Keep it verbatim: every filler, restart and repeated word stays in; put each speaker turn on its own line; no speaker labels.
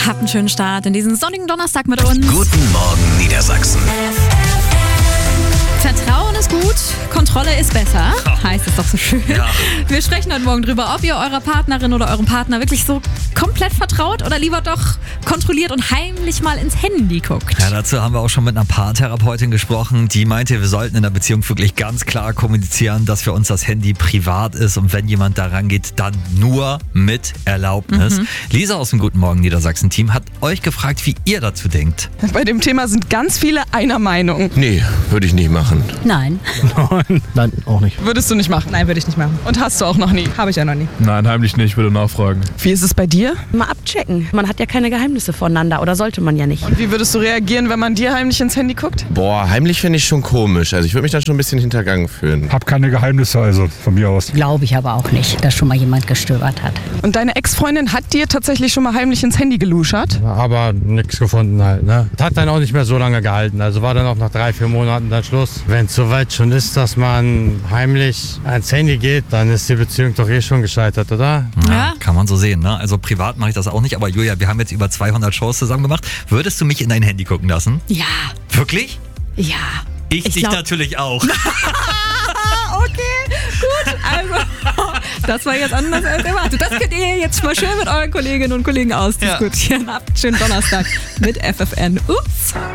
Habt einen schönen Start in diesen sonnigen Donnerstag mit uns.
Guten Morgen Niedersachsen.
Vertrauen ist gut, Kontrolle ist besser, heißt es doch so schön.
Ja.
Wir sprechen heute Morgen drüber, ob ihr eurer Partnerin oder eurem Partner wirklich so komplett vertraut oder lieber doch kontrolliert und heimlich mal ins Handy guckt.
Ja, dazu haben wir auch schon mit einer Paartherapeutin gesprochen, die meinte, wir sollten in der Beziehung wirklich ganz klar kommunizieren, dass für uns das Handy privat ist und wenn jemand da rangeht, dann nur mit Erlaubnis. Mhm. Lisa aus dem Guten Morgen Niedersachsen-Team hat euch gefragt, wie ihr dazu denkt.
Bei dem Thema sind ganz viele einer Meinung.
Nee, würde ich nicht machen.
Nein.
Nein. Nein, auch nicht.
Würdest du nicht machen?
Nein, würde ich nicht machen.
Und hast du auch noch nie?
Habe ich ja noch nie.
Nein, heimlich nicht, würde nachfragen.
Wie ist es bei dir?
Mal abchecken. Man hat ja keine Geheimnisse voneinander oder sollte man ja nicht.
Und wie würdest du reagieren, wenn man dir heimlich ins Handy guckt?
Boah, heimlich finde ich schon komisch. Also ich würde mich dann schon ein bisschen hintergangen fühlen.
Hab keine Geheimnisse, also von mir aus.
Glaube ich aber auch nicht, dass schon mal jemand gestöbert hat.
Und deine Ex-Freundin hat dir tatsächlich schon mal heimlich ins Handy geluschert?
Aber nichts gefunden halt, ne? Hat dann auch nicht mehr so lange gehalten. Also war dann auch nach drei, vier Monaten dann Schluss. Wenn es soweit schon ist, dass man heimlich ans Handy geht, dann ist die Beziehung doch eh schon gescheitert, oder?
Ja,
Ja.
kann man so sehen, ne? Also privat mache ich das auch nicht, aber Julia, wir haben jetzt über zweihundert Shows zusammen gemacht. Würdest du mich in dein Handy gucken lassen?
Ja,
Wirklich?
ja.
Ich,
Ich
dich
glaub-
natürlich auch.
Okay, gut. Also, das war jetzt anders als erwartet. Das könnt ihr jetzt mal schön mit euren Kolleginnen und Kollegen ausdiskutieren. Habt einen schönen Donnerstag mit F F N. Ups.